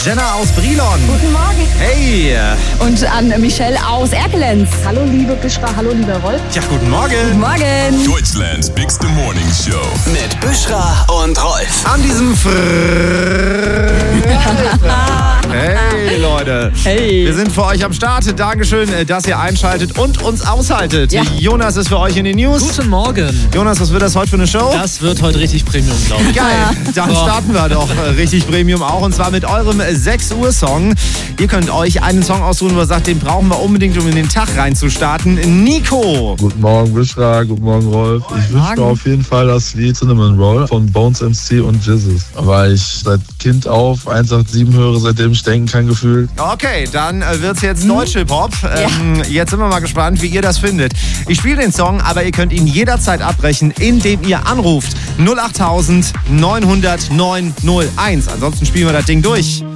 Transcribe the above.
Jenna aus Brilon. Guten Morgen. Hey. Und an Michelle aus Erkelenz. Hallo liebe Büschra, hallo lieber Rolf. Ja, guten Morgen. Guten Morgen. Deutschlands bigste Morning Show. Mit Büschra und Rolf. An diesem Hey Leute. Hey. Wir sind für euch am Start. Dankeschön, dass ihr einschaltet und uns aushaltet. Ja. Jonas ist für euch in den News. Guten Morgen. Jonas, was wird das heute für eine Show? Das wird heute richtig Premium, glaube ich. Geil, dann starten wir doch richtig Premium auch, und zwar mit eurem 6 Uhr Song. Ihr könnt euch einen Song aussuchen, wo ihr sagt, den brauchen wir unbedingt, um in den Tag reinzustarten. Nico. Guten Morgen, Büschra. Guten Morgen, Rolf. Ich wünsche mir auf jeden Fall das Lied Cinnamon Roll von Bones MC und Jizzes, weil ich seit Kind auf 187 höre, seitdem ich denken kann, gefühlt. Okay, dann wird's jetzt Deutsch-Hip-Hop. Jetzt sind wir mal gespannt, wie ihr das findet. Ich spiele den Song, aber ihr könnt ihn jederzeit abbrechen, indem ihr anruft. 08000 900 901. Ansonsten spielen wir das Ding durch.